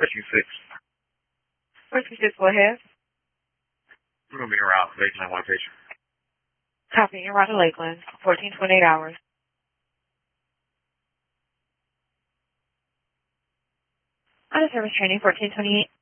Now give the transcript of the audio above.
Rescue 6. Rescue 6, go ahead. We're going to be around Lakeland, White Patient. Copy, you're around to Lakeland, 1428 hours. Out of service training, 1428.